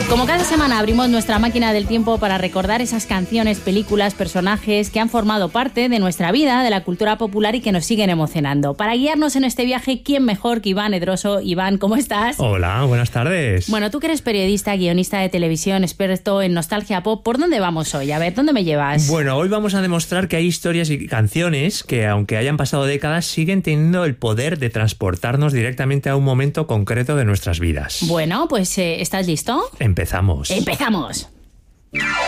Como cada semana abrimos nuestra máquina del tiempo para recordar esas canciones, películas, personajes que han formado parte de nuestra vida, de la cultura popular y que nos siguen emocionando. Para guiarnos en este viaje, ¿quién mejor que Iván Edroso? Iván, ¿cómo estás? Hola, buenas tardes. Bueno, tú que eres periodista, guionista de televisión, experto en nostalgia pop, ¿por dónde vamos hoy? A ver, ¿dónde me llevas? Bueno, hoy vamos a demostrar que hay historias y canciones que, aunque hayan pasado décadas, siguen teniendo el poder de transportarnos directamente a un momento concreto de nuestras vidas. Bueno, pues ¿estás listo? Empezamos. ¡Empezamos!